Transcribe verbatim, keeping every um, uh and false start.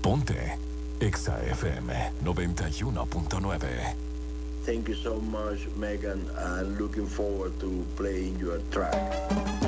Ponte Exa F M noventa y uno punto nueve. Thank you so much, Megan. I'm looking forward to playing your track.